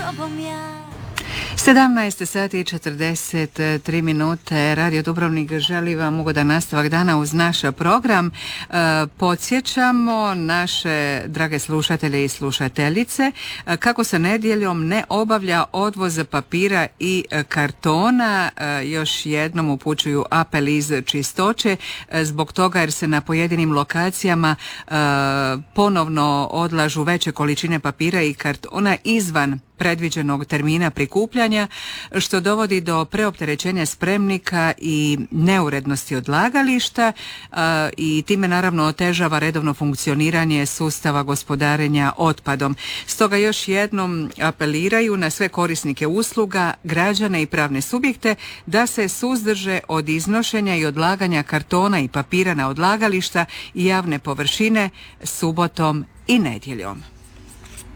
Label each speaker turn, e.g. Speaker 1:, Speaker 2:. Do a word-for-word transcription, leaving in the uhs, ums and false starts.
Speaker 1: tobom ja.
Speaker 2: sedamnaest sati i četrdeset tri minute. Radio Dubrovnik želi vam ugodan nastavak dana uz naš program. E, podsjećamo naše drage slušatelje i slušateljice e, kako se nedjeljom ne obavlja odvoz papira i kartona. E, još jednom upućuju apel iz čistoće e, zbog toga jer se na pojedinim lokacijama e, ponovno odlažu veće količine papira i kartona izvan predviđenog termina prikupljanja, što dovodi do preopterećenja spremnika i neurednosti odlagališta a, i time naravno otežava redovno funkcioniranje sustava gospodarenja otpadom. Stoga još jednom apeliraju na sve korisnike usluga, građane i pravne subjekte da se suzdrže od iznošenja i odlaganja kartona i papira na odlagališta i javne površine subotom i nedjeljom.